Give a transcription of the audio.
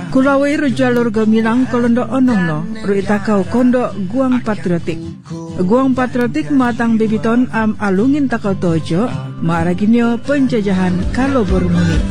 Kulawai jalur gemilang kolondo onongno ruita kau kondo guang patriotik. Guang patriotik matang bebiton am alungin takau tojo maraginyo penjajahan kalau bermuni.